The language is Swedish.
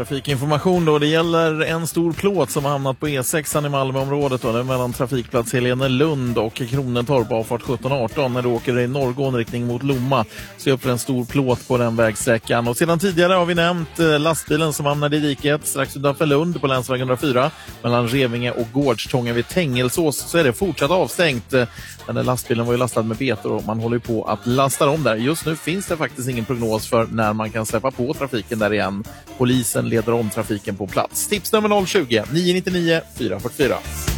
Trafikinformation då, det gäller en stor plåt som har hamnat på E6 i Malmöområdet då, det är mellan trafikplats Helenelund och Kronentorp avfart 1718 när du åker i norrgående riktning mot Lomma. Så upp för en stor plåt på den vägsträckan. Och sedan tidigare har vi nämnt lastbilen som hamnade i diket strax utanför Lund på länsväg 104 mellan Revinge och Gårdstången vid Tängelsås, så är det fortsatt avstängt. Den där lastbilen var ju lastad med betor och man håller på att lasta om där. Just nu finns det faktiskt ingen prognos för när man kan släppa på trafiken där igen. Polisen leder om trafiken på plats. Tipsnummer 020 999 444.